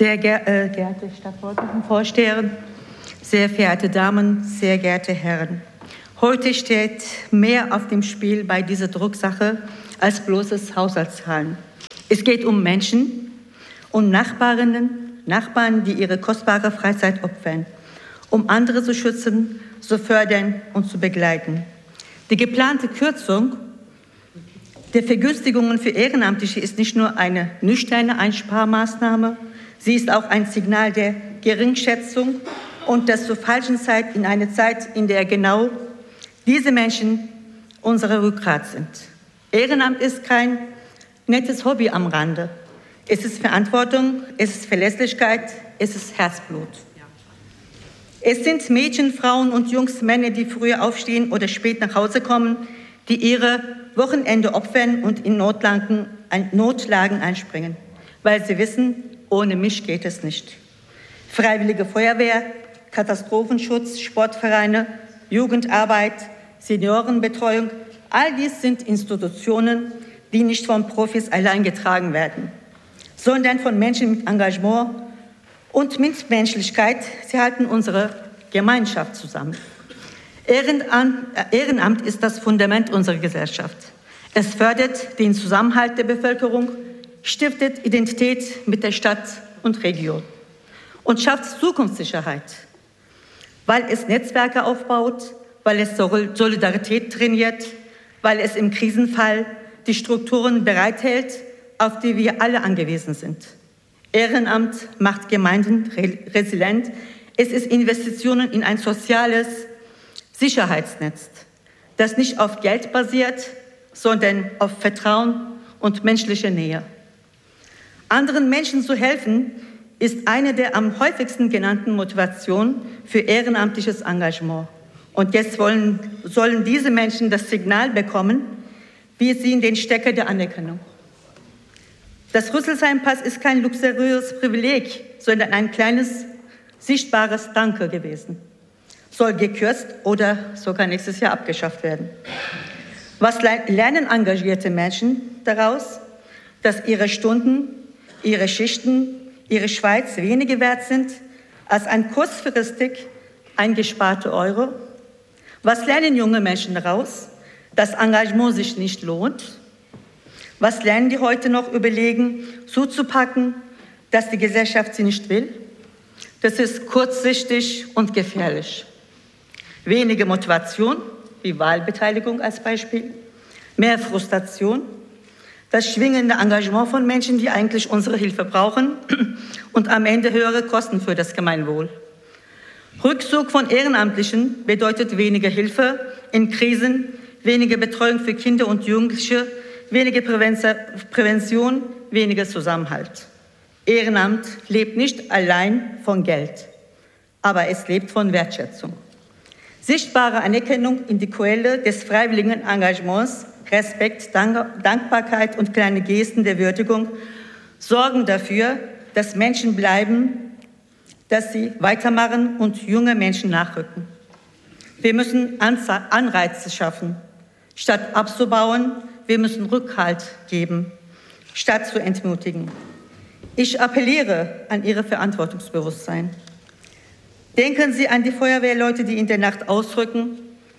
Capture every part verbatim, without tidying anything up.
Sehr geehrte äh, Stadtvorsteherin, sehr verehrte Damen, sehr geehrte Herren. Heute steht mehr auf dem Spiel bei dieser Drucksache als bloßes Haushaltszahlen. Es geht um Menschen, um Nachbarinnen, Nachbarn, die ihre kostbare Freizeit opfern, um andere zu schützen, zu fördern und zu begleiten. Die geplante Kürzung der Vergünstigungen für Ehrenamtliche ist nicht nur eine nüchterne Einsparmaßnahme, sie ist auch ein Signal der Geringschätzung und das zur falschen Zeit in einer Zeit, in der genau diese Menschen unsere Rückgrat sind. Ehrenamt ist kein nettes Hobby am Rande. Es ist Verantwortung, es ist Verlässlichkeit, es ist Herzblut. Es sind Mädchen, Frauen und Jungs, Männer, die früh aufstehen oder spät nach Hause kommen, die ihre Wochenende opfern und in Notlagen, Notlagen einspringen, weil sie wissen, ohne mich geht es nicht. Freiwillige Feuerwehr, Katastrophenschutz, Sportvereine, Jugendarbeit, Seniorenbetreuung, all dies sind Institutionen, die nicht von Profis allein getragen werden, sondern von Menschen mit Engagement und mit Menschlichkeit. Sie halten unsere Gemeinschaft zusammen. Ehrenamt ist das Fundament unserer Gesellschaft. Es fördert den Zusammenhalt der Bevölkerung, stiftet Identität mit der Stadt und Region und schafft Zukunftssicherheit, weil es Netzwerke aufbaut, weil es Solidarität trainiert, weil es im Krisenfall die Strukturen bereithält, auf die wir alle angewiesen sind. Ehrenamt macht Gemeinden resilient. Es ist Investitionen in ein soziales Sicherheitsnetz, das nicht auf Geld basiert, sondern auf Vertrauen und menschlicher Nähe. Anderen Menschen zu helfen, ist eine der am häufigsten genannten Motivationen für ehrenamtliches Engagement. Und jetzt wollen, sollen diese Menschen das Signal bekommen, wir ziehen den Stecker der Anerkennung. Das Rüsselsheim-Pass ist kein luxuriöses Privileg, sondern ein kleines, sichtbares Danke gewesen. Soll gekürzt oder sogar nächstes Jahr abgeschafft werden. Was lernen engagierte Menschen daraus? Dass ihre Stunden, ihre Schichten, ihre Schweiz weniger wert sind als ein kurzfristig eingesparter Euro? Was lernen junge Menschen daraus? Dass Engagement sich nicht lohnt? Was lernen die heute noch überlegen, zuzupacken, dass die Gesellschaft sie nicht will? Das ist kurzsichtig und gefährlich. Weniger Motivation, wie Wahlbeteiligung als Beispiel, mehr Frustration, das schwingende Engagement von Menschen, die eigentlich unsere Hilfe brauchen und am Ende höhere Kosten für das Gemeinwohl. Rückzug von Ehrenamtlichen bedeutet weniger Hilfe in Krisen, weniger Betreuung für Kinder und Jugendliche, weniger Prävention, weniger Zusammenhalt. Ehrenamt lebt nicht allein von Geld, aber es lebt von Wertschätzung. Sichtbare Anerkennung in die Quelle des freiwilligen Engagements, Respekt, Dankbarkeit und kleine Gesten der Würdigung sorgen dafür, dass Menschen bleiben, dass sie weitermachen und junge Menschen nachrücken. Wir müssen Anreize schaffen, statt abzubauen. Wir müssen Rückhalt geben, statt zu entmutigen. Ich appelliere an Ihr Verantwortungsbewusstsein. Denken Sie an die Feuerwehrleute, die in der Nacht ausrücken.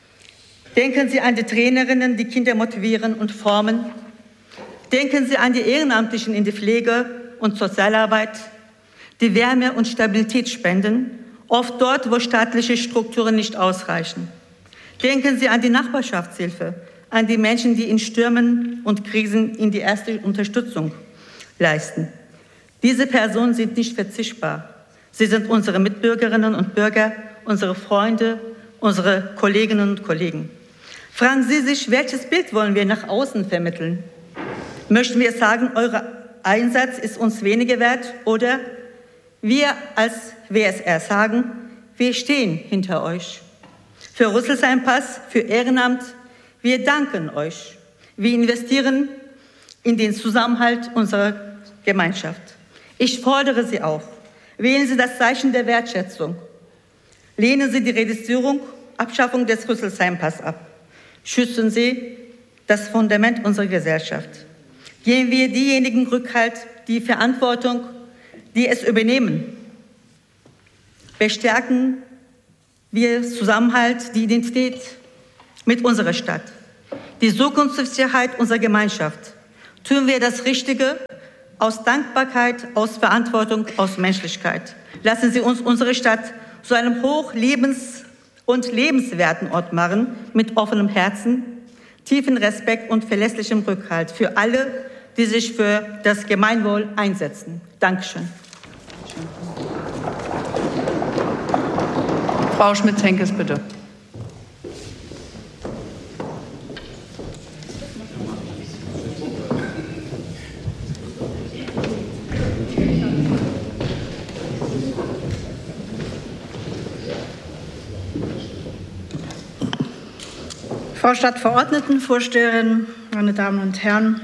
Denken Sie an die Trainerinnen, die Kinder motivieren und formen. Denken Sie an die Ehrenamtlichen in der Pflege und Sozialarbeit, die Wärme und Stabilität spenden, oft dort, wo staatliche Strukturen nicht ausreichen. Denken Sie an die Nachbarschaftshilfe, an die Menschen, die in Stürmen und Krisen in die erste Unterstützung leisten. Diese Personen sind nicht verzichtbar. Sie sind unsere Mitbürgerinnen und Bürger, unsere Freunde, unsere Kolleginnen und Kollegen. Fragen Sie sich, welches Bild wollen wir nach außen vermitteln? Möchten wir sagen, euer Einsatz ist uns weniger wert? Oder wir als W S R sagen, wir stehen hinter euch. Für Rüsselsheim-Pass, für Ehrenamt, wir danken euch. Wir investieren in den Zusammenhalt unserer Gemeinschaft. Ich fordere Sie auf, wählen Sie das Zeichen der Wertschätzung. Lehnen Sie die Reduzierung, Abschaffung des Rüsselsheim-Pass ab. Schützen Sie das Fundament unserer Gesellschaft. Geben wir diejenigen Rückhalt, die Verantwortung, die es übernehmen, bestärken wir Zusammenhalt, die Identität mit unserer Stadt, die Zukunftssicherheit unserer Gemeinschaft. Tun wir das Richtige aus Dankbarkeit, aus Verantwortung, aus Menschlichkeit. Lassen Sie uns unsere Stadt zu einem hochlebens- und lebenswerten Ort machen, mit offenem Herzen, tiefen Respekt und verlässlichem Rückhalt für alle, die sich für das Gemeinwohl einsetzen. Dankeschön. Frau Schmitz-Henkes, bitte. Frau Stadtverordnetenvorsteherin, meine Damen und Herren!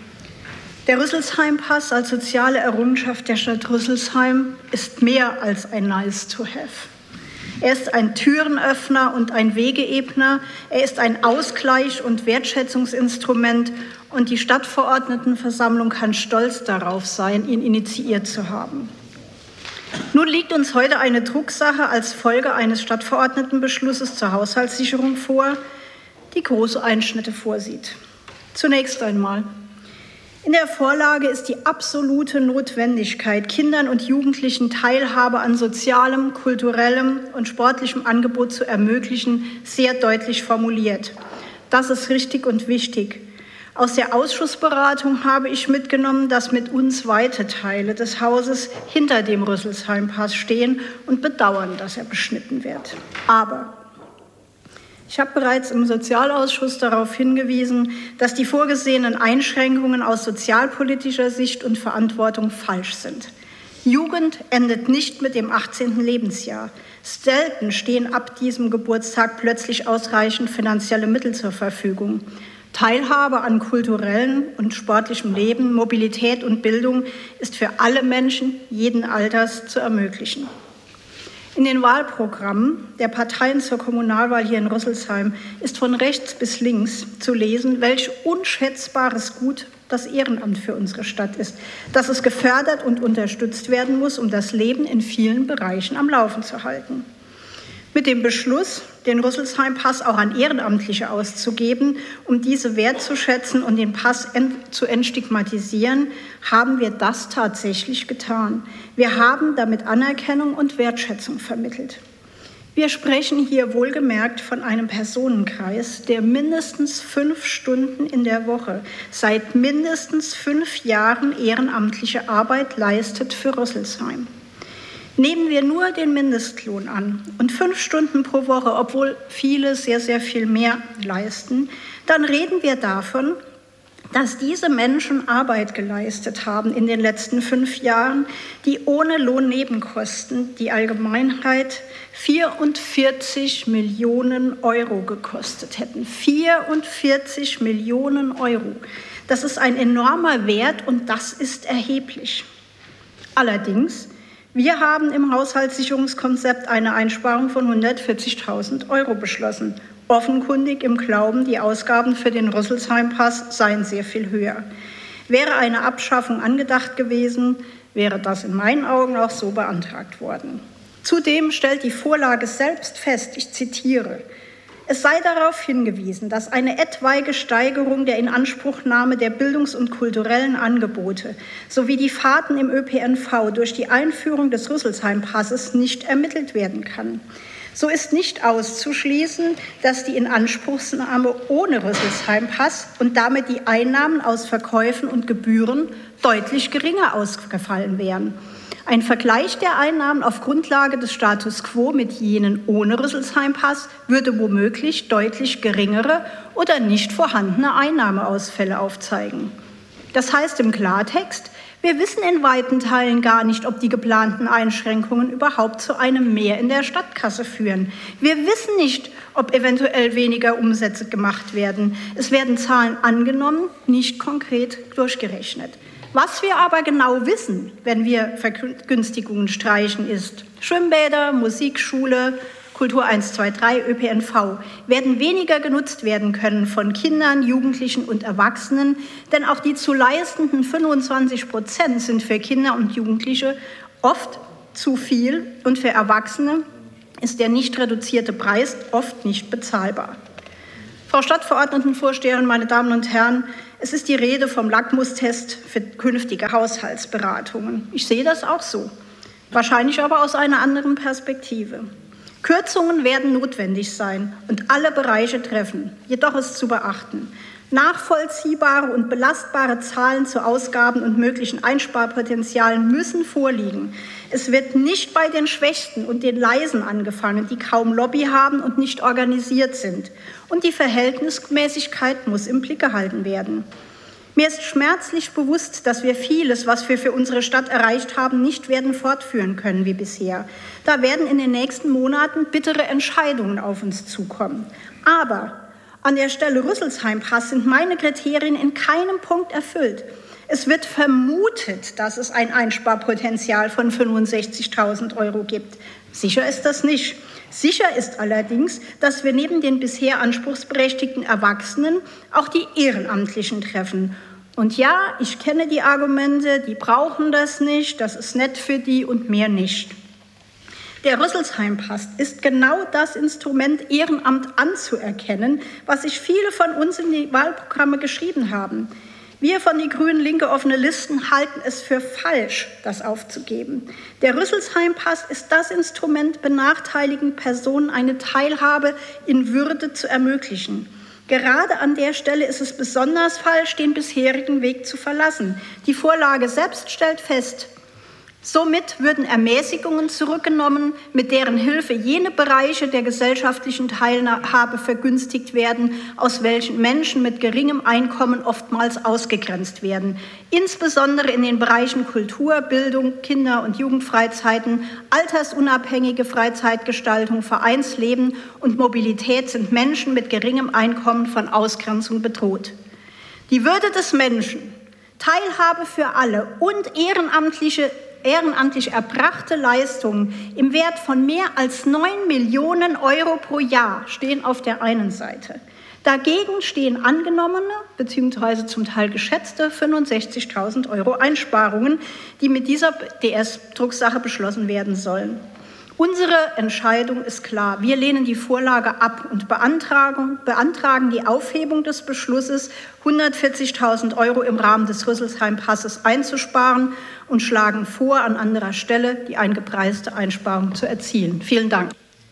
Der Rüsselsheim-Pass als soziale Errungenschaft der Stadt Rüsselsheim ist mehr als ein Nice-to-have. Er ist ein Türenöffner und ein Wegeebner. Er ist ein Ausgleich- und Wertschätzungsinstrument. Und die Stadtverordnetenversammlung kann stolz darauf sein, ihn initiiert zu haben. Nun liegt uns heute eine Drucksache als Folge eines Stadtverordnetenbeschlusses zur Haushaltssicherung vor, die große Einschnitte vorsieht. Zunächst einmal: In der Vorlage ist die absolute Notwendigkeit, Kindern und Jugendlichen Teilhabe an sozialem, kulturellem und sportlichem Angebot zu ermöglichen, sehr deutlich formuliert. Das ist richtig und wichtig. Aus der Ausschussberatung habe ich mitgenommen, dass mit uns weite Teile des Hauses hinter dem Rüsselsheim-Pass stehen und bedauern, dass er beschnitten wird. Aber ich habe bereits im Sozialausschuss darauf hingewiesen, dass die vorgesehenen Einschränkungen aus sozialpolitischer Sicht und Verantwortung falsch sind. Jugend endet nicht mit dem achtzehnten Lebensjahr. Selten stehen ab diesem Geburtstag plötzlich ausreichend finanzielle Mittel zur Verfügung. Teilhabe an kulturellem und sportlichem Leben, Mobilität und Bildung ist für alle Menschen jeden Alters zu ermöglichen. In den Wahlprogrammen der Parteien zur Kommunalwahl hier in Rüsselsheim ist von rechts bis links zu lesen, welch unschätzbares Gut das Ehrenamt für unsere Stadt ist, dass es gefördert und unterstützt werden muss, um das Leben in vielen Bereichen am Laufen zu halten. Mit dem Beschluss, den Rüsselsheim-Pass auch an Ehrenamtliche auszugeben, um diese wertzuschätzen und den Pass ent- zu entstigmatisieren, haben wir das tatsächlich getan. Wir haben damit Anerkennung und Wertschätzung vermittelt. Wir sprechen hier wohlgemerkt von einem Personenkreis, der mindestens fünf Stunden in der Woche seit mindestens fünf Jahren ehrenamtliche Arbeit leistet für Rüsselsheim. Nehmen wir nur den Mindestlohn an und fünf Stunden pro Woche, obwohl viele sehr, sehr viel mehr leisten, dann reden wir davon, dass diese Menschen Arbeit geleistet haben in den letzten fünf Jahren, die ohne Lohnnebenkosten die Allgemeinheit vierundvierzig Millionen Euro gekostet hätten. vierundvierzig Millionen Euro. Das ist ein enormer Wert und das ist erheblich. Allerdings, wir haben im Haushaltssicherungskonzept eine Einsparung von hundertvierzigtausend Euro beschlossen. Offenkundig im Glauben, die Ausgaben für den Rüsselsheim-Pass seien sehr viel höher. Wäre eine Abschaffung angedacht gewesen, wäre das in meinen Augen auch so beantragt worden. Zudem stellt die Vorlage selbst fest, ich zitiere: Es sei darauf hingewiesen, dass eine etwaige Steigerung der Inanspruchnahme der bildungs- und kulturellen Angebote sowie die Fahrten im Ö P N V durch die Einführung des Rüsselsheim-Passes nicht ermittelt werden kann. So ist nicht auszuschließen, dass die Inanspruchnahme ohne Rüsselsheim-Pass und damit die Einnahmen aus Verkäufen und Gebühren deutlich geringer ausgefallen wären. Ein Vergleich der Einnahmen auf Grundlage des Status quo mit jenen ohne Rüsselsheim-Pass würde womöglich deutlich geringere oder nicht vorhandene Einnahmeausfälle aufzeigen. Das heißt im Klartext, wir wissen in weiten Teilen gar nicht, ob die geplanten Einschränkungen überhaupt zu einem Mehr in der Stadtkasse führen. Wir wissen nicht, ob eventuell weniger Umsätze gemacht werden. Es werden Zahlen angenommen, nicht konkret durchgerechnet. Was wir aber genau wissen, wenn wir Vergünstigungen streichen, ist: Schwimmbäder, Musikschule, Kultur eins, zwei, drei, Ö P N V werden weniger genutzt werden können von Kindern, Jugendlichen und Erwachsenen, denn auch die zu leistenden fünfundzwanzig Prozent sind für Kinder und Jugendliche oft zu viel und für Erwachsene ist der nicht reduzierte Preis oft nicht bezahlbar. Frau Stadtverordnetenvorsteherin, meine Damen und Herren, es ist die Rede vom Lackmustest für künftige Haushaltsberatungen. Ich sehe das auch so, wahrscheinlich aber aus einer anderen Perspektive. Kürzungen werden notwendig sein und alle Bereiche treffen. Jedoch ist zu beachten: Nachvollziehbare und belastbare Zahlen zu Ausgaben und möglichen Einsparpotenzialen müssen vorliegen. Es wird nicht bei den Schwächsten und den Leisen angefangen, die kaum Lobby haben und nicht organisiert sind. Und die Verhältnismäßigkeit muss im Blick gehalten werden. Mir ist schmerzlich bewusst, dass wir vieles, was wir für unsere Stadt erreicht haben, nicht werden fortführen können wie bisher. Da werden in den nächsten Monaten bittere Entscheidungen auf uns zukommen. Aber an der Stelle Rüsselsheim-Pass sind meine Kriterien in keinem Punkt erfüllt. Es wird vermutet, dass es ein Einsparpotenzial von fünfundsechzigtausend Euro gibt. Sicher ist das nicht. Sicher ist allerdings, dass wir neben den bisher anspruchsberechtigten Erwachsenen auch die Ehrenamtlichen treffen. Und ja, ich kenne die Argumente, die brauchen das nicht, das ist nett für die und mehr nicht. Der Rüsselsheim-Pass ist genau das Instrument, Ehrenamt anzuerkennen, was sich viele von uns in die Wahlprogramme geschrieben haben. Wir von den Grünen Linke offene Listen halten es für falsch, das aufzugeben. Der Rüsselsheim-Pass ist das Instrument, benachteiligten Personen eine Teilhabe in Würde zu ermöglichen. Gerade an der Stelle ist es besonders falsch, den bisherigen Weg zu verlassen. Die Vorlage selbst stellt fest: Somit würden Ermäßigungen zurückgenommen, mit deren Hilfe jene Bereiche der gesellschaftlichen Teilhabe vergünstigt werden, aus welchen Menschen mit geringem Einkommen oftmals ausgegrenzt werden. Insbesondere in den Bereichen Kultur, Bildung, Kinder- und Jugendfreizeiten, altersunabhängige Freizeitgestaltung, Vereinsleben und Mobilität sind Menschen mit geringem Einkommen von Ausgrenzung bedroht. Die Würde des Menschen, Teilhabe für alle und ehrenamtliche ehrenamtlich erbrachte Leistungen im Wert von mehr als neun Millionen Euro pro Jahr stehen auf der einen Seite. Dagegen stehen angenommene bzw. zum Teil geschätzte fünfundsechzigtausend Euro Einsparungen, die mit dieser D S-Drucksache beschlossen werden sollen. Unsere Entscheidung ist klar. Wir lehnen die Vorlage ab und beantragen, beantragen die Aufhebung des Beschlusses, hundertvierzigtausend Euro im Rahmen des Rüsselsheim-Passes einzusparen und schlagen vor, an anderer Stelle die eingepreiste Einsparung zu erzielen. Vielen Dank.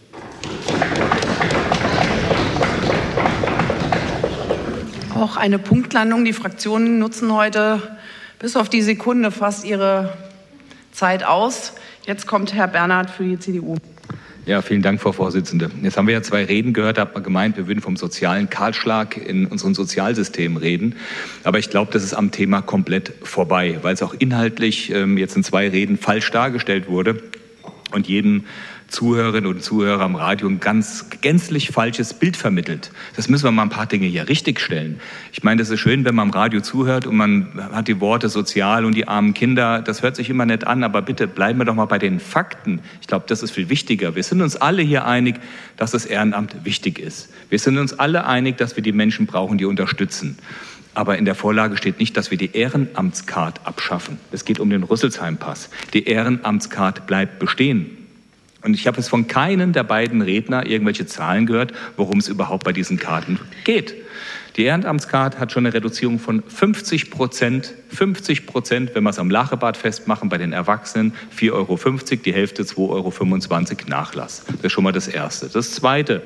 Auch eine Punktlandung. Die Fraktionen nutzen heute bis auf die Sekunde fast ihre Zeit aus. Jetzt kommt Herr Bernhard für die C D U. Ja, vielen Dank, Frau Vorsitzende. Jetzt haben wir ja zwei Reden gehört, da hat man gemeint, wir würden vom sozialen Kahlschlag in unserem Sozialsystem reden. Aber ich glaube, das ist am Thema komplett vorbei, weil es auch inhaltlich ähm, jetzt in zwei Reden falsch dargestellt wurde und jedem Zuhörerinnen und Zuhörer am Radio ein ganz gänzlich falsches Bild vermittelt. Das müssen wir mal ein paar Dinge hier richtigstellen. Ich meine, das ist schön, wenn man am Radio zuhört und man hat die Worte sozial und die armen Kinder. Das hört sich immer nett an, aber bitte bleiben wir doch mal bei den Fakten. Ich glaube, das ist viel wichtiger. Wir sind uns alle hier einig, dass das Ehrenamt wichtig ist. Wir sind uns alle einig, dass wir die Menschen brauchen, die unterstützen. Aber in der Vorlage steht nicht, dass wir die Ehrenamtskarte abschaffen. Es geht um den Rüsselsheim-Pass. Die Ehrenamtskarte bleibt bestehen. Und ich habe es von keinem der beiden Redner irgendwelche Zahlen gehört, worum es überhaupt bei diesen Karten geht. Die Ehrenamtskarte hat schon eine Reduzierung von fünfzig Prozent. fünfzig Prozent, wenn wir es am Lachebad festmachen, bei den Erwachsenen vier Euro fünfzig, die Hälfte zwei Euro fünfundzwanzig Nachlass. Das ist schon mal das Erste. Das Zweite.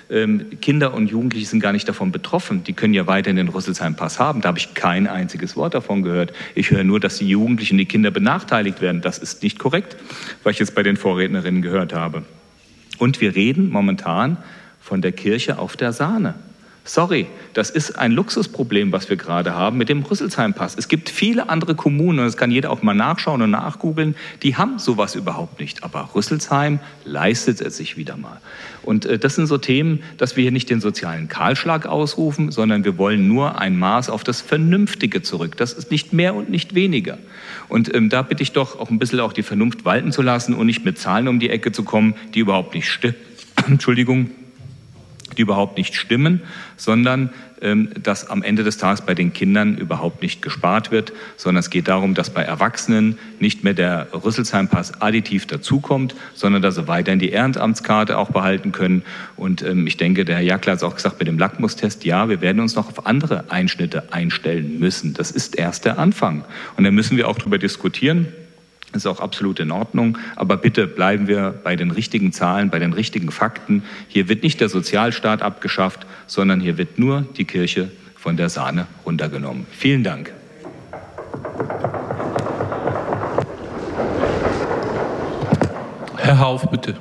Kinder und Jugendliche sind gar nicht davon betroffen. Die können ja weiterhin den Rüsselsheim-Pass haben. Da habe ich kein einziges Wort davon gehört. Ich höre nur, dass die Jugendlichen und die Kinder benachteiligt werden. Das ist nicht korrekt, was ich jetzt bei den Vorrednerinnen gehört habe. Und wir reden momentan von der Kirsche auf der Sahne. Sorry, das ist ein Luxusproblem, was wir gerade haben mit dem Rüsselsheim-Pass. Es gibt viele andere Kommunen, und das kann jeder auch mal nachschauen und nachgoogeln, die haben sowas überhaupt nicht. Aber Rüsselsheim leistet es sich wieder mal. Und äh, das sind so Themen, dass wir hier nicht den sozialen Kahlschlag ausrufen, sondern wir wollen nur ein Maß auf das Vernünftige zurück. Das ist nicht mehr und nicht weniger. Und ähm, da bitte ich doch auch ein bisschen auch die Vernunft walten zu lassen und nicht mit Zahlen um die Ecke zu kommen, die überhaupt nicht stimmen. Entschuldigung. die überhaupt nicht stimmen, sondern ähm, dass am Ende des Tages bei den Kindern überhaupt nicht gespart wird, sondern es geht darum, dass bei Erwachsenen nicht mehr der Rüsselsheim-Pass additiv dazukommt, sondern dass sie weiterhin die Ehrenamtskarte auch behalten können. Und ähm, ich denke, der Herr Jackler hat es auch gesagt, mit dem Lackmustest, ja, wir werden uns noch auf andere Einschnitte einstellen müssen. Das ist erst der Anfang. Und da müssen wir auch darüber diskutieren. Das ist auch absolut in Ordnung. Aber bitte bleiben wir bei den richtigen Zahlen, bei den richtigen Fakten. Hier wird nicht der Sozialstaat abgeschafft, sondern hier wird nur die Kirche von der Sahne runtergenommen. Vielen Dank. Herr Hauf, bitte.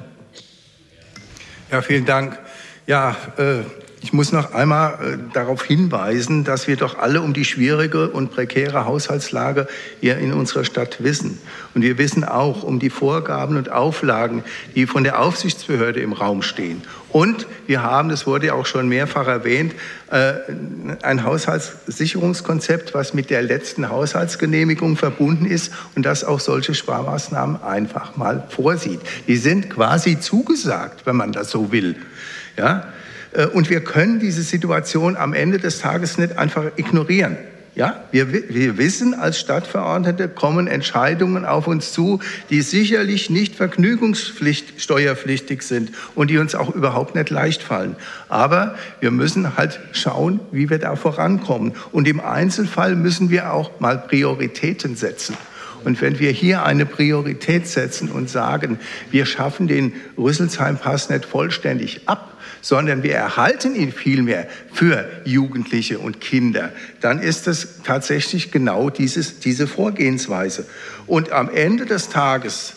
Ja, vielen Dank. Ja, äh, ich muss noch einmal äh, darauf hinweisen, dass wir doch alle um die schwierige und prekäre Haushaltslage hier in unserer Stadt wissen. Und wir wissen auch um die Vorgaben und Auflagen, die von der Aufsichtsbehörde im Raum stehen. Und wir haben, das wurde ja auch schon mehrfach erwähnt, äh, ein Haushaltssicherungskonzept, was mit der letzten Haushaltsgenehmigung verbunden ist und das auch solche Sparmaßnahmen einfach mal vorsieht. Die sind quasi zugesagt, wenn man das so will. Ja? Und wir können diese Situation am Ende des Tages nicht einfach ignorieren. Ja, wir, wir wissen, als Stadtverordnete kommen Entscheidungen auf uns zu, die sicherlich nicht vergnügungspflicht, steuerpflichtig sind und die uns auch überhaupt nicht leicht fallen. Aber wir müssen halt schauen, wie wir da vorankommen. Und im Einzelfall müssen wir auch mal Prioritäten setzen. Und wenn wir hier eine Priorität setzen und sagen, wir schaffen den Rüsselsheim-Pass nicht vollständig ab, sondern wir erhalten ihn vielmehr für Jugendliche und Kinder, dann ist es tatsächlich genau dieses, diese Vorgehensweise. Und am Ende des Tages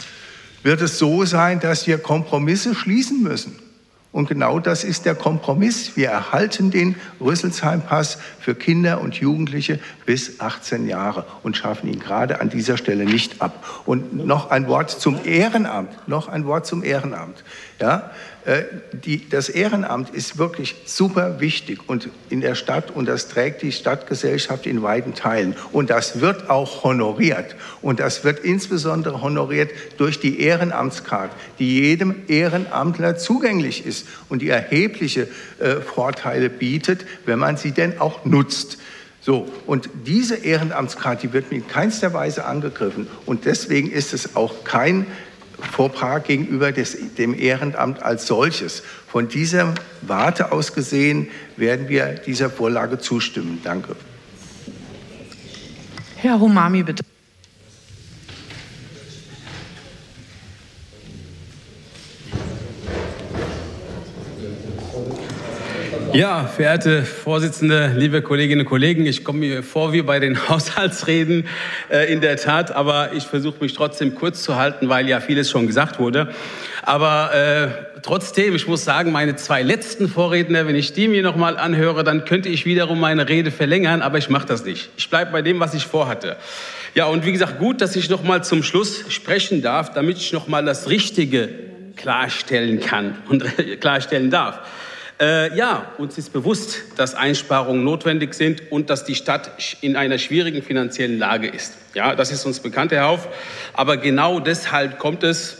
wird es so sein, dass wir Kompromisse schließen müssen. Und genau das ist der Kompromiss. Wir erhalten den Rüsselsheim-Pass für Kinder und Jugendliche bis achtzehn Jahre und schaffen ihn gerade an dieser Stelle nicht ab. Und noch ein Wort zum Ehrenamt. Noch ein Wort zum Ehrenamt. Ja, äh, die, das Ehrenamt ist wirklich super wichtig und in der Stadt, und das trägt die Stadtgesellschaft in weiten Teilen. Und das wird auch honoriert. Und das wird insbesondere honoriert durch die Ehrenamtskarte, die jedem Ehrenamtler zugänglich ist und die erhebliche äh, Vorteile bietet, wenn man sie denn auch nutzt. So, und diese Ehrenamtskarte, die wird in keinster Weise angegriffen. Und deswegen ist es auch kein Fauxpas gegenüber des, dem Ehrenamt als solches. Von dieser Warte aus gesehen werden wir dieser Vorlage zustimmen. Danke. Herr Homami, bitte. Ja, verehrte Vorsitzende, liebe Kolleginnen und Kollegen, ich komme mir vor wie bei den Haushaltsreden äh, in der Tat, aber ich versuche mich trotzdem kurz zu halten, weil ja vieles schon gesagt wurde. Aber äh, trotzdem, ich muss sagen, meine zwei letzten Vorredner, wenn ich die mir noch mal anhöre, dann könnte ich wiederum meine Rede verlängern, aber ich mache das nicht. Ich bleibe bei dem, was ich vorhatte. Ja, und wie gesagt, gut, dass ich noch mal zum Schluss sprechen darf, damit ich noch mal das Richtige klarstellen kann und klarstellen darf. Äh, ja, uns ist bewusst, dass Einsparungen notwendig sind und dass die Stadt in einer schwierigen finanziellen Lage ist. Ja, das ist uns bekannt, Herr Hauf. Aber genau deshalb kommt es,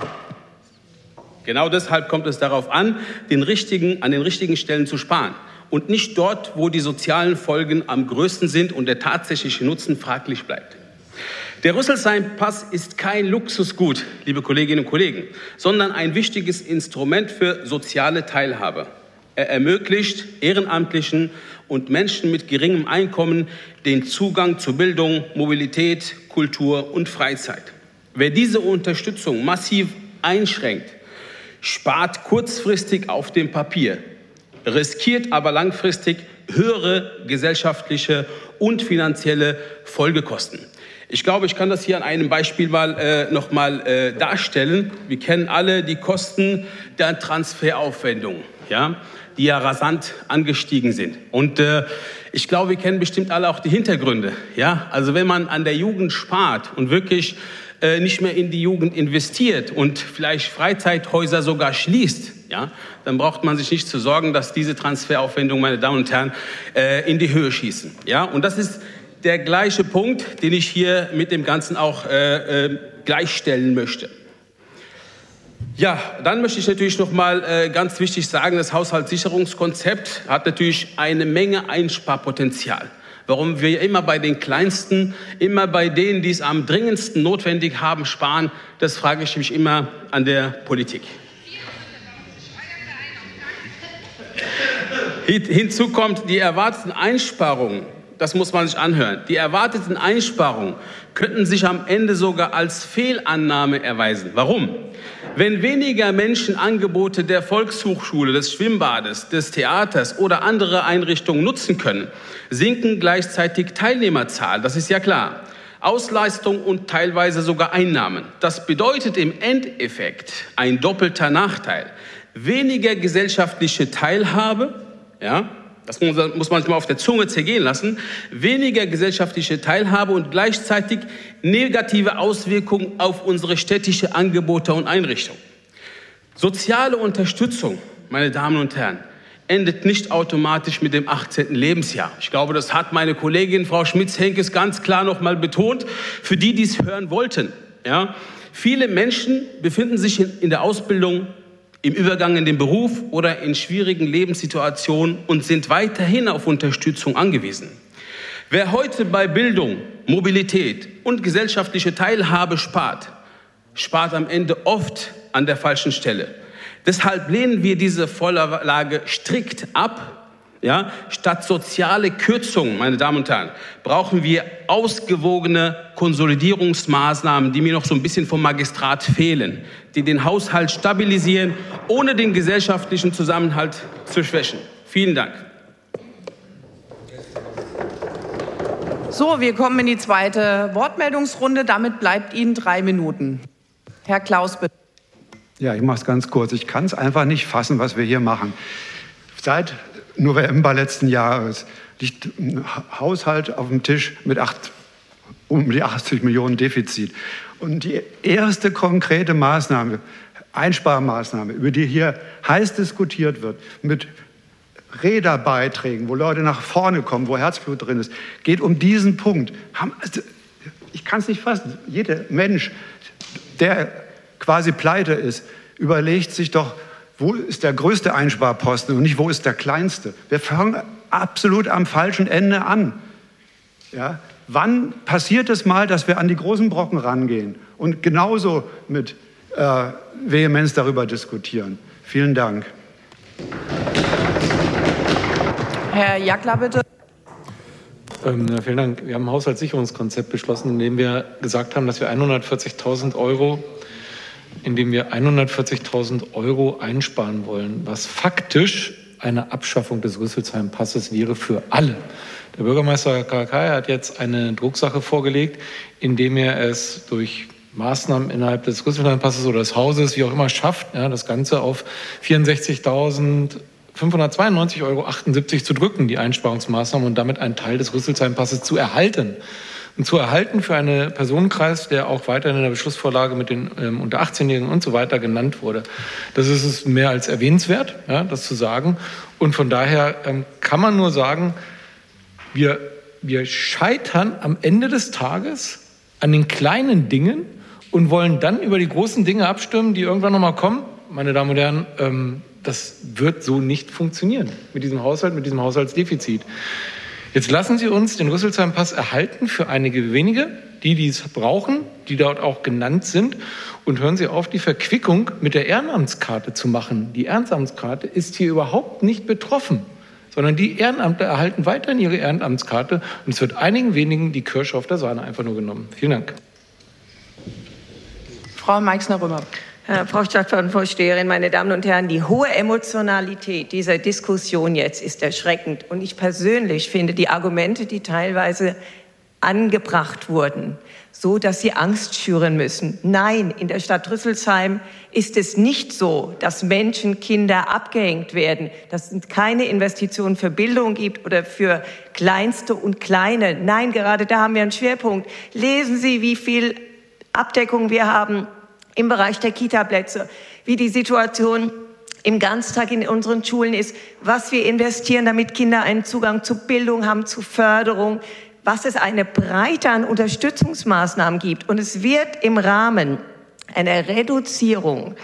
genau deshalb kommt es darauf an, den richtigen, an den richtigen Stellen zu sparen. Und nicht dort, wo die sozialen Folgen am größten sind und der tatsächliche Nutzen fraglich bleibt. Der Rüsselsheim-Pass ist kein Luxusgut, liebe Kolleginnen und Kollegen, sondern ein wichtiges Instrument für soziale Teilhabe. Er ermöglicht Ehrenamtlichen und Menschen mit geringem Einkommen den Zugang zu Bildung, Mobilität, Kultur und Freizeit. Wer diese Unterstützung massiv einschränkt, spart kurzfristig auf dem Papier, riskiert aber langfristig höhere gesellschaftliche und finanzielle Folgekosten. Ich glaube, ich kann das hier an einem Beispiel mal, äh, noch mal äh, darstellen. Wir kennen alle die Kosten der Transferaufwendungen, ja, die ja rasant angestiegen sind. Und äh, ich glaube, wir kennen bestimmt alle auch die Hintergründe. Ja? Also wenn man an der Jugend spart und wirklich äh, nicht mehr in die Jugend investiert und vielleicht Freizeithäuser sogar schließt, ja, dann braucht man sich nicht zu sorgen, dass diese Transferaufwendungen, meine Damen und Herren, äh, in die Höhe schießen. Ja? Und das ist der gleiche Punkt, den ich hier mit dem Ganzen auch äh, äh, gleichstellen möchte. Ja, dann möchte ich natürlich noch mal äh, ganz wichtig sagen, das Haushaltssicherungskonzept hat natürlich eine Menge Einsparpotenzial. Warum wir immer bei den Kleinsten, immer bei denen, die es am dringendsten notwendig haben, sparen, das frage ich mich immer an der Politik. Hinzu kommt, die erwarteten Einsparungen, das muss man sich anhören, die erwarteten Einsparungen könnten sich am Ende sogar als Fehlannahme erweisen. Warum? Wenn weniger Menschen Angebote der Volkshochschule, des Schwimmbades, des Theaters oder andere Einrichtungen nutzen können, sinken gleichzeitig Teilnehmerzahlen. Das ist ja klar. Ausleistung und teilweise sogar Einnahmen. Das bedeutet im Endeffekt ein doppelter Nachteil. Weniger gesellschaftliche Teilhabe, ja, das muss man mal auf der Zunge zergehen lassen, weniger gesellschaftliche Teilhabe und gleichzeitig negative Auswirkungen auf unsere städtische Angebote und Einrichtungen. Soziale Unterstützung, meine Damen und Herren, endet nicht automatisch mit dem achtzehnten Lebensjahr. Ich glaube, das hat meine Kollegin Frau Schmitz-Henkes ganz klar noch mal betont, für die, die es hören wollten. Ja? Viele Menschen befinden sich in, in der Ausbildung, im Übergang in den Beruf oder in schwierigen Lebenssituationen und sind weiterhin auf Unterstützung angewiesen. Wer heute bei Bildung, Mobilität und gesellschaftliche Teilhabe spart, spart am Ende oft an der falschen Stelle. Deshalb lehnen wir diese Vorlage strikt ab. Ja, statt soziale Kürzungen, meine Damen und Herren, brauchen wir ausgewogene Konsolidierungsmaßnahmen, die mir noch so ein bisschen vom Magistrat fehlen, die den Haushalt stabilisieren, ohne den gesellschaftlichen Zusammenhalt zu schwächen. Vielen Dank. So, wir kommen in die zweite Wortmeldungsrunde. Damit bleibt Ihnen drei Minuten. Herr Klaus, bitte. Ja, ich mache es ganz kurz. Ich kann es einfach nicht fassen, was wir hier machen. Seit November letzten Jahres liegt ein Haushalt auf dem Tisch mit acht, um die achtzig Millionen Defizit. Und die erste konkrete Maßnahme, Einsparmaßnahme, über die hier heiß diskutiert wird, mit Räderbeiträgen, wo Leute nach vorne kommen, wo Herzblut drin ist, geht um diesen Punkt. Ich kann es nicht fassen. Jeder Mensch, der quasi pleite ist, überlegt sich doch, wo ist der größte Einsparposten und nicht, wo ist der kleinste? Wir fangen absolut am falschen Ende an. Ja? Wann passiert es mal, dass wir an die großen Brocken rangehen und genauso mit äh, Vehemenz darüber diskutieren? Vielen Dank. Herr Jackler, bitte. Ähm, ja, vielen Dank. Wir haben ein Haushaltssicherungskonzept beschlossen, in dem wir gesagt haben, dass wir hundertvierzigtausend Euro indem wir hundertvierzigtausend Euro einsparen wollen, was faktisch eine Abschaffung des Rüsselsheim-Passes wäre für alle. Der Bürgermeister Karakaya hat jetzt eine Drucksache vorgelegt, indem er es durch Maßnahmen innerhalb des Rüsselsheim-Passes oder des Hauses, wie auch immer, schafft, ja, das Ganze auf vierundsechzigtausendfünfhundertzweiundneunzig Euro achtundsiebzig zu drücken, die Einsparungsmaßnahmen, und damit einen Teil des Rüsselsheim-Passes zu erhalten. Und zu erhalten für einen Personenkreis, der auch weiterhin in der Beschlussvorlage mit den ähm, unter achtzehnjährigen und so weiter genannt wurde. Das ist es mehr als erwähnenswert, ja, das zu sagen. Und von daher ähm, kann man nur sagen, wir, wir scheitern am Ende des Tages an den kleinen Dingen und wollen dann über die großen Dinge abstimmen, die irgendwann noch mal kommen. Meine Damen und Herren, ähm, das wird so nicht funktionieren mit diesem Haushalt, mit diesem Haushaltsdefizit. Jetzt lassen Sie uns den Rüsselsheim-Pass erhalten für einige wenige, die, die es brauchen, die dort auch genannt sind. Und hören Sie auf, die Verquickung mit der Ehrenamtskarte zu machen. Die Ehrenamtskarte ist hier überhaupt nicht betroffen, sondern die Ehrenamtler erhalten weiterhin ihre Ehrenamtskarte. Und es wird einigen wenigen die Kirsche auf der Sahne einfach nur genommen. Vielen Dank. Frau Meixner-Römer. Frau Stadtverordnetenvorsteherin, meine Damen und Herren, die hohe Emotionalität dieser Diskussion jetzt ist erschreckend. Und ich persönlich finde die Argumente, die teilweise angebracht wurden, so, dass sie Angst schüren müssen. Nein, in der Stadt Rüsselsheim ist es nicht so, dass Menschen, Kinder abgehängt werden, dass es keine Investitionen für Bildung gibt oder für Kleinste und Kleine. Nein, gerade da haben wir einen Schwerpunkt. Lesen Sie, wie viel Abdeckung wir haben im Bereich der Kita-Plätze, wie die Situation im Ganztag in unseren Schulen ist, was wir investieren, damit Kinder einen Zugang zu Bildung haben, zu Förderung, was es eine Breite an Unterstützungsmaßnahmen gibt. Und es wird im Rahmen einer Reduzierung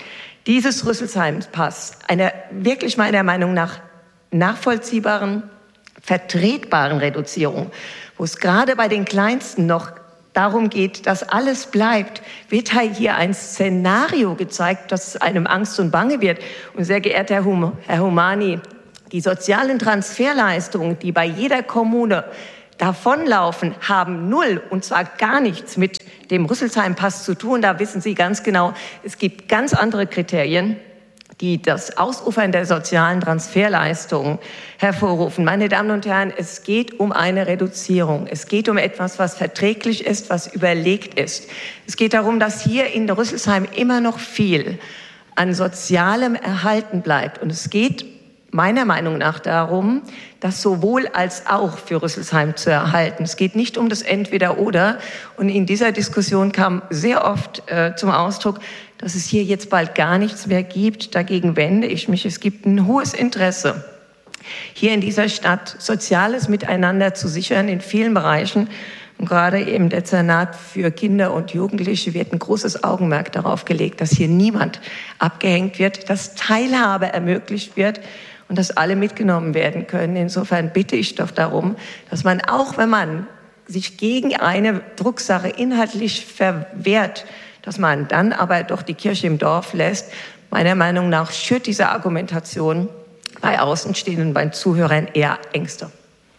dieses Rüsselsheim-Pass einer wirklich meiner Meinung nach nachvollziehbaren, vertretbaren Reduzierung, wo es gerade bei den Kleinsten noch darum geht, dass alles bleibt, wird hier ein Szenario gezeigt, dass einem Angst und Bange wird. Und sehr geehrter Herr, hum Herr Humani, die sozialen Transferleistungen, die bei jeder Kommune davonlaufen, haben null und zwar gar nichts mit dem Rüsselsheim-Pass zu tun. Da wissen Sie ganz genau, es gibt ganz andere Kriterien, die das Ausufern der sozialen Transferleistungen hervorrufen. Meine Damen und Herren, es geht um eine Reduzierung. Es geht um etwas, was verträglich ist, was überlegt ist. Es geht darum, dass hier in Rüsselsheim immer noch viel an Sozialem erhalten bleibt. Und es geht meiner Meinung nach darum, das sowohl als auch für Rüsselsheim zu erhalten. Es geht nicht um das Entweder-Oder. Und in dieser Diskussion kam sehr oft äh, zum Ausdruck, dass es hier jetzt bald gar nichts mehr gibt. Dagegen wende ich mich. Es gibt ein hohes Interesse, hier in dieser Stadt soziales Miteinander zu sichern in vielen Bereichen. Und gerade eben der Dezernat für Kinder und Jugendliche wird ein großes Augenmerk darauf gelegt, dass hier niemand abgehängt wird, dass Teilhabe ermöglicht wird und dass alle mitgenommen werden können. Insofern bitte ich doch darum, dass man, auch wenn man sich gegen eine Drucksache inhaltlich verwehrt, dass man dann aber doch die Kirche im Dorf lässt. Meiner Meinung nach schürt diese Argumentation bei Außenstehenden, bei Zuhörern eher Ängste.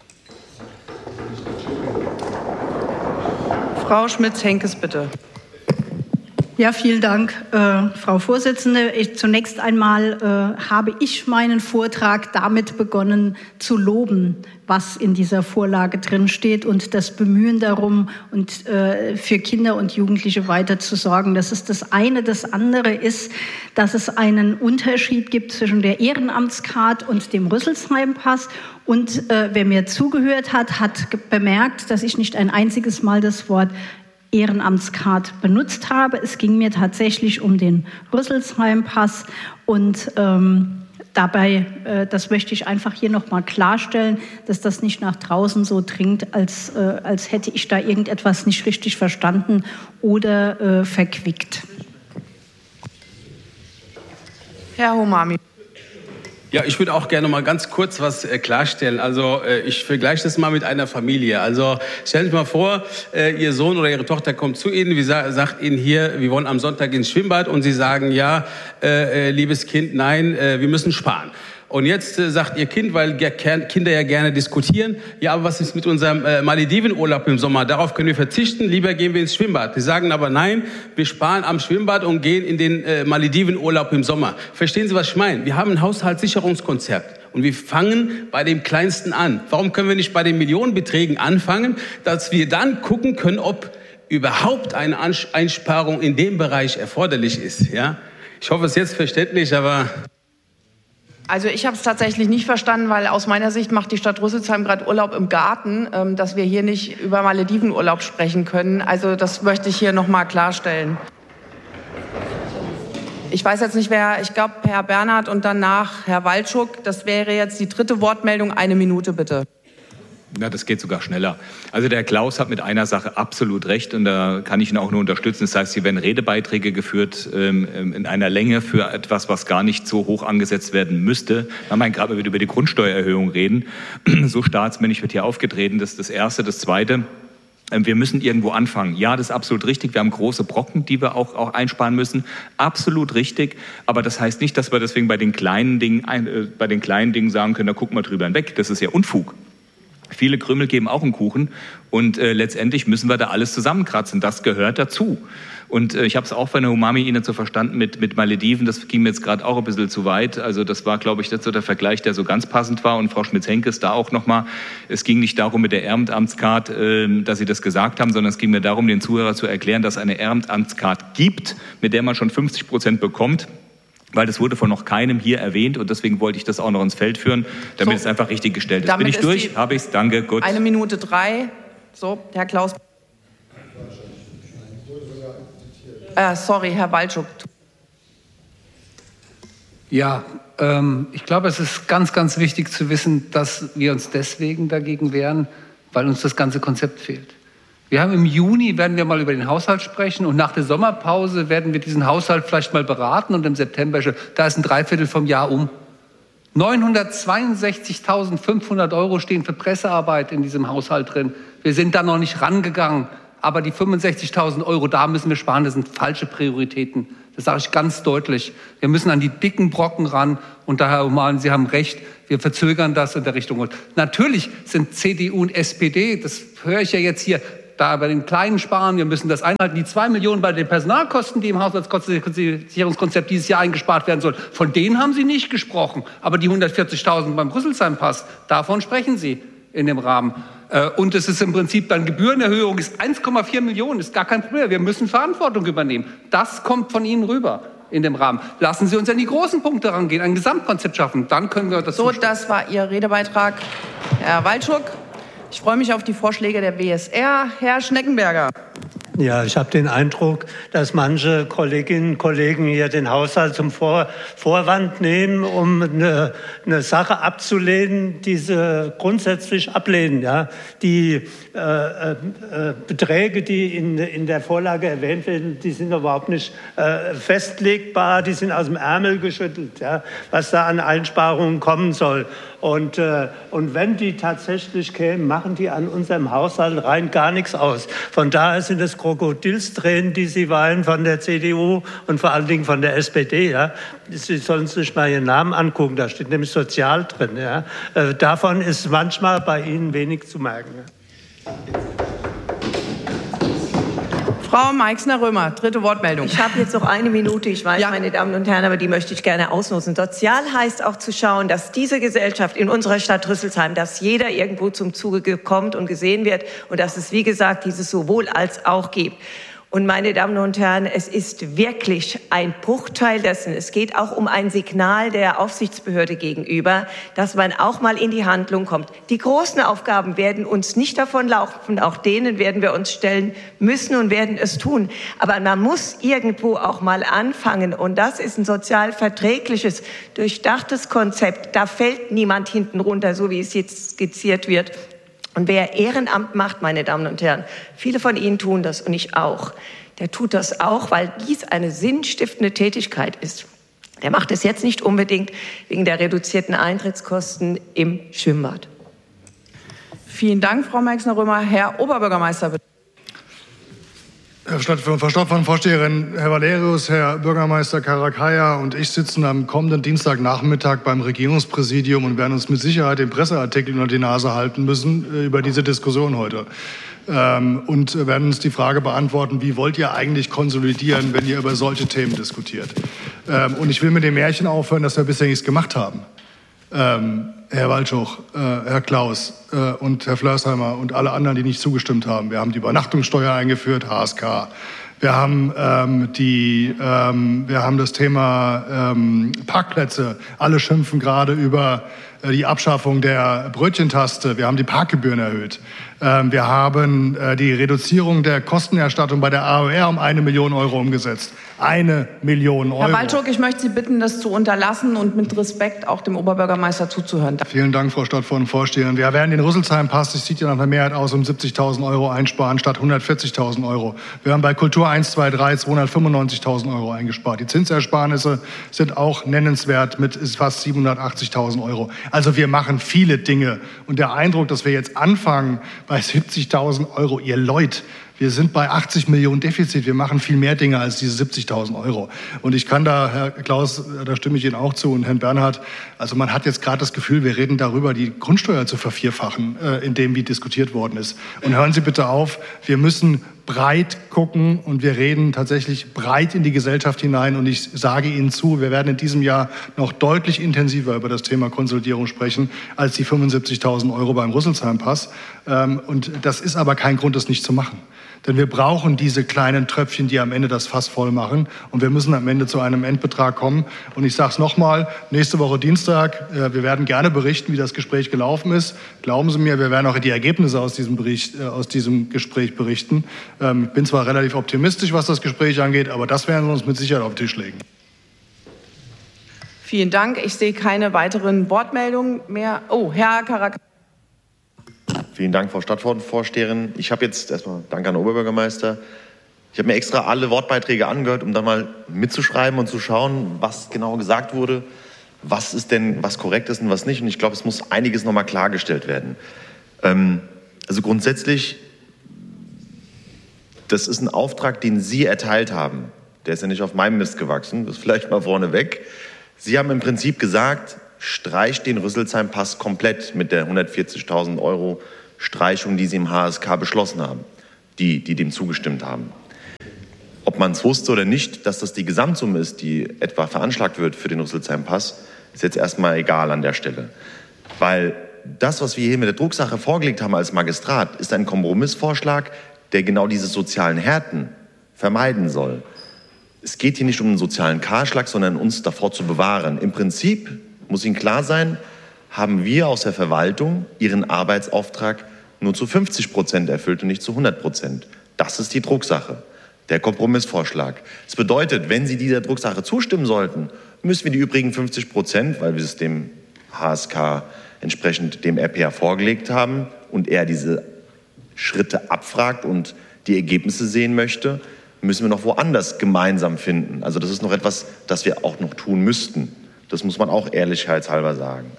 Frau Schmitz-Henkes, bitte. Ja, vielen Dank, äh, Frau Vorsitzende. Ich, zunächst einmal äh, habe ich meinen Vortrag damit begonnen zu loben, was in dieser Vorlage drin steht und das Bemühen darum, und äh, für Kinder und Jugendliche weiter zu sorgen. Das ist das eine. Das andere ist, dass es einen Unterschied gibt zwischen der Ehrenamtskarte und dem Rüsselsheim-Pass. Und äh, wer mir zugehört hat, hat bemerkt, dass ich nicht ein einziges Mal das Wort Ehrenamtskarte benutzt habe. Es ging mir tatsächlich um den Rüsselsheim-Pass und ähm, dabei, äh, das möchte ich einfach hier nochmal klarstellen, dass das nicht nach draußen so dringt, als, äh, als hätte ich da irgendetwas nicht richtig verstanden oder äh, verquickt. Herr Humami. Ja, ich würde auch gerne mal ganz kurz was äh, klarstellen. Also äh, ich vergleiche das mal mit einer Familie. Also stellen Sie sich mal vor, äh, Ihr Sohn oder Ihre Tochter kommt zu Ihnen, wie sa sagt Ihnen hier, wir wollen am Sonntag ins Schwimmbad, und Sie sagen, ja, äh, liebes Kind, nein, äh, wir müssen sparen. Und jetzt äh, sagt Ihr Kind, weil Kinder ja gerne diskutieren, ja, aber was ist mit unserem äh, Maledivenurlaub im Sommer? Darauf können wir verzichten, lieber gehen wir ins Schwimmbad. Sie sagen aber, nein, wir sparen am Schwimmbad und gehen in den äh, Maledivenurlaub im Sommer. Verstehen Sie, was ich meine? Wir haben ein Haushaltssicherungskonzept und wir fangen bei dem Kleinsten an. Warum können wir nicht bei den Millionenbeträgen anfangen, dass wir dann gucken können, ob überhaupt eine Einsparung in dem Bereich erforderlich ist? Ja? Ich hoffe, es ist jetzt verständlich, aber... Also ich habe es tatsächlich nicht verstanden, weil aus meiner Sicht macht die Stadt Rüsselsheim gerade Urlaub im Garten, ähm, dass wir hier nicht über Maledivenurlaub sprechen können. Also das möchte ich hier noch mal klarstellen. Ich weiß jetzt nicht, wer, ich glaube Herr Bernhard und danach Herr Waldschuk. Das wäre jetzt die dritte Wortmeldung. Eine Minute bitte. Ja, das geht sogar schneller. Also der Klaus hat mit einer Sache absolut recht und da kann ich ihn auch nur unterstützen. Das heißt, hier werden Redebeiträge geführt ähm, in einer Länge für etwas, was gar nicht so hoch angesetzt werden müsste. Man meint gerade, wenn wir über die Grundsteuererhöhung reden, so staatsmännisch wird hier aufgetreten. Das ist das Erste. Das Zweite, äh, wir müssen irgendwo anfangen. Ja, das ist absolut richtig. Wir haben große Brocken, die wir auch, auch einsparen müssen. Absolut richtig. Aber das heißt nicht, dass wir deswegen bei den kleinen Dingen, äh, bei den kleinen Dingen sagen können, da gucken wir drüber hinweg. Das ist ja Unfug. Viele Krümel geben auch einen Kuchen und äh, letztendlich müssen wir da alles zusammenkratzen. Das gehört dazu. Und äh, ich habe es auch von der Humami Ihnen so verstanden mit, mit Malediven. Das ging mir jetzt gerade auch ein bisschen zu weit. Also das war, glaube ich, das so der Vergleich, der so ganz passend war. Und Frau Schmitz-Henkes da auch nochmal. Es ging nicht darum mit der Ehrenamtskarte, äh, dass Sie das gesagt haben, sondern es ging mir darum, den Zuhörer zu erklären, dass es eine Ehrenamtskarte gibt, mit der man schon fünfzig Prozent bekommt. Weil das wurde von noch keinem hier erwähnt und deswegen wollte ich das auch noch ins Feld führen, damit so, es einfach richtig gestellt ist. Bin ich durch? Habe ich es? Danke, gut. Eine Minute drei. So, Herr Klaus. Äh, sorry, Herr Waldschuk. Ja, ähm, ich glaube, es ist ganz, ganz wichtig zu wissen, dass wir uns deswegen dagegen wehren, weil uns das ganze Konzept fehlt. Wir haben im Juni, werden wir mal über den Haushalt sprechen und nach der Sommerpause werden wir diesen Haushalt vielleicht mal beraten und im September, da ist ein Dreiviertel vom Jahr um. neunhundertzweiundsechzigtausendfünfhundert Euro stehen für Pressearbeit in diesem Haushalt drin. Wir sind da noch nicht rangegangen, aber die fünfundsechzigtausend Euro, da müssen wir sparen, das sind falsche Prioritäten. Das sage ich ganz deutlich. Wir müssen an die dicken Brocken ran und daher, Herr Oman, Sie haben recht, wir verzögern das in der Richtung. Und natürlich sind C D U und S P D, das höre ich ja jetzt hier, da bei den kleinen sparen, wir müssen das einhalten. Die zwei Millionen bei den Personalkosten, die im Haushaltssicherungskonzept dieses Jahr eingespart werden sollen, von denen haben Sie nicht gesprochen. Aber die hundertvierzigtausend beim Rüsselsheim-Pass, davon sprechen Sie in dem Rahmen. Und es ist im Prinzip dann Gebührenerhöhung, ist eins Komma vier Millionen, ist gar kein Problem. Wir müssen Verantwortung übernehmen. Das kommt von Ihnen rüber in dem Rahmen. Lassen Sie uns an die großen Punkte rangehen, ein Gesamtkonzept schaffen. Dann können wir das So, zustimmen. Das war Ihr Redebeitrag, Herr Waldschuk. Ich freue mich auf die Vorschläge der W S R. Herr Schneckenberger. Ja, ich habe den Eindruck, dass manche Kolleginnen und Kollegen hier den Haushalt zum Vor Vorwand nehmen, um eine, eine Sache abzulehnen, die sie grundsätzlich ablehnen. Ja? Die äh, äh, Beträge, die in, in der Vorlage erwähnt werden, die sind überhaupt nicht äh, festlegbar, die sind aus dem Ärmel geschüttelt, ja? Was da an Einsparungen kommen soll. Und, äh, und wenn die tatsächlich kämen, machen die an unserem Haushalt rein gar nichts aus. Von daher sind es Krokodilstränen, die Sie weinen von der C D U und vor allen Dingen von der S P D. Ja. Sie sollen sich mal Ihren Namen angucken, da steht nämlich sozial drin. Ja. Äh, davon ist manchmal bei Ihnen wenig zu merken. Ja. Frau Meixner-Römer, dritte Wortmeldung. Ich habe jetzt noch eine Minute, ich weiß, ja. Meine Damen und Herren, aber die möchte ich gerne ausnutzen. Sozial heißt auch zu schauen, dass diese Gesellschaft in unserer Stadt Rüsselsheim, dass jeder irgendwo zum Zuge kommt und gesehen wird und dass es, wie gesagt, dieses sowohl als auch gibt. Und meine Damen und Herren, es ist wirklich ein Bruchteil dessen. Es geht auch um ein Signal der Aufsichtsbehörde gegenüber, dass man auch mal in die Handlung kommt. Die großen Aufgaben werden uns nicht davonlaufen, auch denen werden wir uns stellen müssen und werden es tun. Aber man muss irgendwo auch mal anfangen. Und das ist ein sozial verträgliches, durchdachtes Konzept. Da fällt niemand hinten runter, so wie es jetzt skizziert wird. Und wer Ehrenamt macht, meine Damen und Herren, viele von Ihnen tun das und ich auch, der tut das auch, weil dies eine sinnstiftende Tätigkeit ist. Der macht es jetzt nicht unbedingt wegen der reduzierten Eintrittskosten im Schwimmbad. Vielen Dank, Frau Meixner-Römer. Herr Oberbürgermeister, bitte. Frau Stadtverordnetenvorsteherin, Herr Valerius, Herr Bürgermeister Karakaya und ich sitzen am kommenden Dienstagnachmittag beim Regierungspräsidium und werden uns mit Sicherheit den Presseartikel unter die Nase halten müssen über diese Diskussion heute. Und werden uns die Frage beantworten, wie wollt ihr eigentlich konsolidieren, wenn ihr über solche Themen diskutiert? Und ich will mit dem Märchen aufhören, dass wir bisher nichts gemacht haben. Ähm, Herr Waldschuk, äh, Herr Klaus äh, und Herr Flörsheimer und alle anderen, die nicht zugestimmt haben. Wir haben die Übernachtungssteuer eingeführt, H S K. Wir haben, ähm, die, ähm, wir haben das Thema ähm, Parkplätze. Alle schimpfen gerade über äh, die Abschaffung der Brötchentaste. Wir haben die Parkgebühren erhöht. Ähm, wir haben äh, die Reduzierung der Kostenerstattung bei der A O R um eine Million Euro umgesetzt. Eine Million Euro. Herr Waldschuk, ich möchte Sie bitten, das zu unterlassen und mit Respekt auch dem Oberbürgermeister zuzuhören. Vielen Dank, Frau Stadtvorsteherin. Wir werden den Rüsselsheim-Pass, das sieht ja nach einer Mehrheit aus, um siebzigtausend Euro einsparen statt hundertvierzigtausend Euro. Wir haben bei Kultur eins, zwei, drei zweihundertfünfundneunzigtausend Euro eingespart. Die Zinsersparnisse sind auch nennenswert mit fast siebenhundertachtzigtausend Euro. Also wir machen viele Dinge. Und der Eindruck, dass wir jetzt anfangen bei siebzigtausend Euro, ihr Leute, wir sind bei achtzig Millionen Defizit. Wir machen viel mehr Dinge als diese siebzigtausend Euro. Und ich kann da, Herr Klaus, da stimme ich Ihnen auch zu, und Herrn Bernhard, also man hat jetzt gerade das Gefühl, wir reden darüber, die Grundsteuer zu vervierfachen, äh, in dem, wie diskutiert worden ist. Und hören Sie bitte auf, wir müssen breit gucken und wir reden tatsächlich breit in die Gesellschaft hinein. Und ich sage Ihnen zu, wir werden in diesem Jahr noch deutlich intensiver über das Thema Konsolidierung sprechen als die fünfundsiebzigtausend Euro beim Rüsselsheim-Pass. Ähm, und das ist aber kein Grund, das nicht zu machen. Denn wir brauchen diese kleinen Tröpfchen, die am Ende das Fass voll machen. Und wir müssen am Ende zu einem Endbetrag kommen. Und ich sage es nochmal, nächste Woche Dienstag, äh, wir werden gerne berichten, wie das Gespräch gelaufen ist. Glauben Sie mir, wir werden auch die Ergebnisse aus diesem, Bericht, äh, aus diesem Gespräch berichten. Ähm, ich bin zwar relativ optimistisch, was das Gespräch angeht, aber das werden wir uns mit Sicherheit auf den Tisch legen. Vielen Dank. Ich sehe keine weiteren Wortmeldungen mehr. Oh, Herr Karak. Vielen Dank, Frau Stadtvorsteherin. Ich habe jetzt erstmal Dank an den Oberbürgermeister. Ich habe mir extra alle Wortbeiträge angehört, um dann mal mitzuschreiben und zu schauen, was genau gesagt wurde, was ist denn, was korrekt ist und was nicht. Und ich glaube, es muss einiges nochmal klargestellt werden. Ähm, also grundsätzlich, das ist ein Auftrag, den Sie erteilt haben. Der ist ja nicht auf meinem Mist gewachsen, das vielleicht mal vorneweg. Sie haben im Prinzip gesagt, streicht den Rüsselsheim-Pass komplett mit der hundertvierzigtausend Euro Streichung, die Sie im H S K beschlossen haben, die, die dem zugestimmt haben. Ob man es wusste oder nicht, dass das die Gesamtsumme ist, die etwa veranschlagt wird für den Rüsselsheim-Pass, ist jetzt erstmal egal an der Stelle. Weil das, was wir hier mit der Drucksache vorgelegt haben als Magistrat, ist ein Kompromissvorschlag, der genau diese sozialen Härten vermeiden soll. Es geht hier nicht um einen sozialen Kahlschlag, sondern uns davor zu bewahren. Im Prinzip, muss Ihnen klar sein, haben wir aus der Verwaltung ihren Arbeitsauftrag nur zu fünfzig Prozent erfüllt und nicht zu hundert Prozent. Das ist die Drucksache, der Kompromissvorschlag. Das bedeutet, wenn Sie dieser Drucksache zustimmen sollten, müssen wir die übrigen fünfzig Prozent, weil wir es dem H S K entsprechend dem R P A vorgelegt haben und er diese Schritte abfragt und die Ergebnisse sehen möchte, müssen wir noch woanders gemeinsam finden. Also das ist noch etwas, das wir auch noch tun müssten. Das muss man auch ehrlichkeitshalber sagen.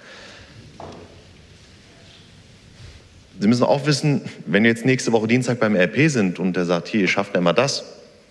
Sie müssen auch wissen, wenn wir jetzt nächste Woche Dienstag beim R P sind und der sagt, hier, ihr schafft immer das,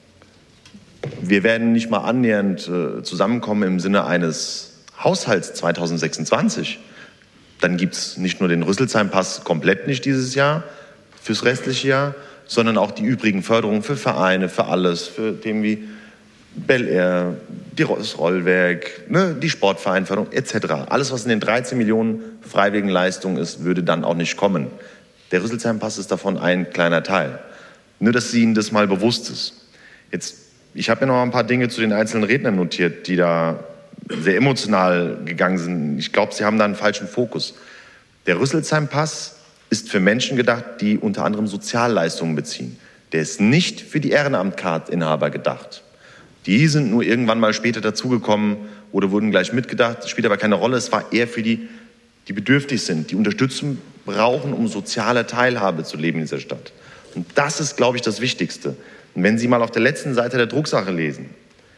wir werden nicht mal annähernd äh, zusammenkommen im Sinne eines Haushalts zweitausendsechsundzwanzig. Dann gibt es nicht nur den Rüsselsheim-Pass komplett nicht dieses Jahr, fürs restliche Jahr, sondern auch die übrigen Förderungen für Vereine, für alles, für Themen wie Bel Air, das Rollwerk, ne, die Sportvereinförderung et cetera. Alles, was in den dreizehn Millionen freiwilligen Leistungen ist, würde dann auch nicht kommen. Der Rüsselsheim-Pass ist davon ein kleiner Teil. Nur, dass Ihnen das mal bewusst ist. Jetzt, ich habe mir noch ein paar Dinge zu den einzelnen Rednern notiert, die da sehr emotional gegangen sind. Ich glaube, Sie haben da einen falschen Fokus. Der Rüsselsheim-Pass ist für Menschen gedacht, die unter anderem Sozialleistungen beziehen. Der ist nicht für die Ehrenamtcard-Inhaber gedacht. Die sind nur irgendwann mal später dazugekommen oder wurden gleich mitgedacht. Das spielt aber keine Rolle. Es war eher für die, die bedürftig sind, die Unterstützung brauchen, um soziale Teilhabe zu leben in dieser Stadt. Und das ist, glaube ich, das Wichtigste. Und wenn Sie mal auf der letzten Seite der Drucksache lesen,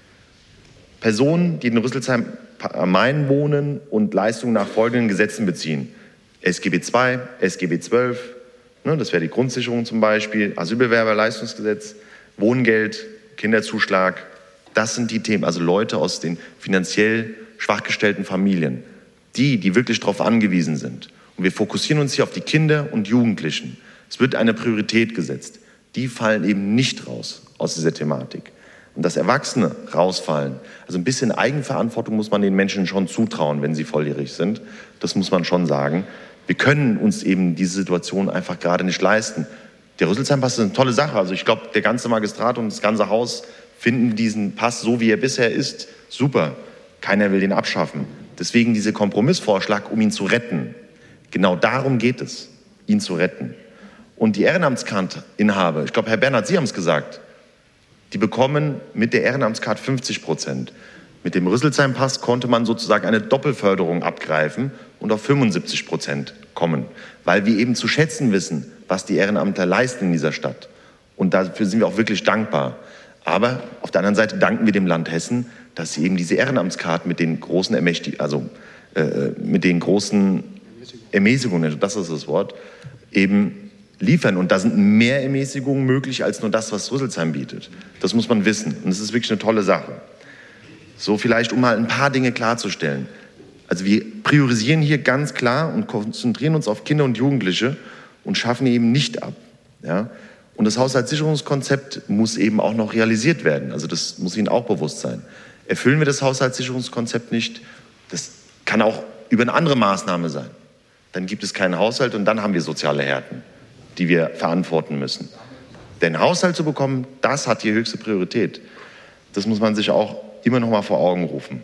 Personen, die in Rüsselsheim am Main wohnen und Leistungen nach folgenden Gesetzen beziehen. S G B zwei, S G B zwölf, ne, das wäre die Grundsicherung zum Beispiel, Asylbewerberleistungsgesetz, Wohngeld, Kinderzuschlag. Das sind die Themen, also Leute aus den finanziell schwach gestellten Familien, die, die wirklich darauf angewiesen sind. Und wir fokussieren uns hier auf die Kinder und Jugendlichen. Es wird eine Priorität gesetzt. Die fallen eben nicht raus aus dieser Thematik. Und dass Erwachsene rausfallen, also ein bisschen Eigenverantwortung muss man den Menschen schon zutrauen, wenn sie volljährig sind. Das muss man schon sagen. Wir können uns eben diese Situation einfach gerade nicht leisten. Der Rüsselsheim-Pass ist eine tolle Sache. Also ich glaube, der ganze Magistrat und das ganze Haus finden diesen Pass, so wie er bisher ist, super. Keiner will den abschaffen. Deswegen dieser Kompromissvorschlag, um ihn zu retten. Genau darum geht es, ihn zu retten. Und die Ehrenamtskart-Inhaber, ich glaube, Herr Bernhard, Sie haben es gesagt, die bekommen mit der Ehrenamtskarte fünfzig Prozent. Mit dem Rüsselsheim-Pass konnte man sozusagen eine Doppelförderung abgreifen und auf fünfundsiebzig Prozent kommen, weil wir eben zu schätzen wissen, was die Ehrenamtler leisten in dieser Stadt. Und dafür sind wir auch wirklich dankbar. Aber auf der anderen Seite danken wir dem Land Hessen, dass sie eben diese Ehrenamtskarte mit den großen Ermächtig- also äh, mit den großen Ermäßigungen, das ist das Wort, eben liefern. Und da sind mehr Ermäßigungen möglich als nur das, was Rüsselsheim bietet. Das muss man wissen. Und es ist wirklich eine tolle Sache. So vielleicht, um mal ein paar Dinge klarzustellen. Also wir priorisieren hier ganz klar und konzentrieren uns auf Kinder und Jugendliche und schaffen eben nicht ab. Ja? Und das Haushaltssicherungskonzept muss eben auch noch realisiert werden. Also das muss Ihnen auch bewusst sein. Erfüllen wir das Haushaltssicherungskonzept nicht, das kann auch über eine andere Maßnahme sein. Dann gibt es keinen Haushalt und dann haben wir soziale Härten, die wir verantworten müssen. Den Haushalt zu bekommen, das hat die höchste Priorität. Das muss man sich auch immer noch mal vor Augen rufen.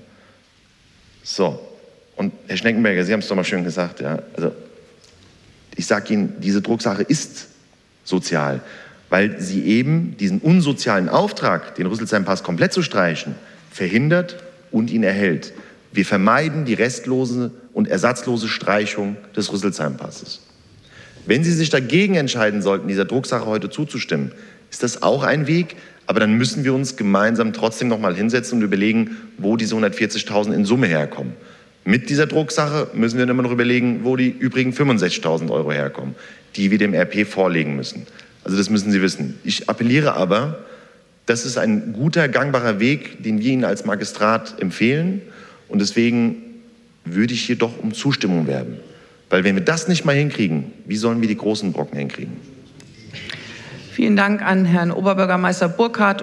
So, und Herr Schneckenberger, Sie haben es doch mal schön gesagt, ja. Also ich sage Ihnen, diese Drucksache ist sozial, weil sie eben diesen unsozialen Auftrag, den Rüsselsheim-Pass komplett zu streichen, verhindert und ihn erhält. Wir vermeiden die restlose und ersatzlose Streichung des Rüsselsheim-Passes. Wenn Sie sich dagegen entscheiden sollten, dieser Drucksache heute zuzustimmen, ist das auch ein Weg. Aber dann müssen wir uns gemeinsam trotzdem noch mal hinsetzen und überlegen, wo diese hundertvierzigtausend in Summe herkommen. Mit dieser Drucksache müssen wir immer noch überlegen, wo die übrigen fünfundsechzigtausend Euro herkommen, die wir dem R P vorlegen müssen. Also das müssen Sie wissen. Ich appelliere aber, das ist ein guter, gangbarer Weg, den wir Ihnen als Magistrat empfehlen. Und deswegen würde ich hier doch um Zustimmung werben. Weil wenn wir das nicht mal hinkriegen, wie sollen wir die großen Brocken hinkriegen? Vielen Dank an Herrn Oberbürgermeister Burkhardt.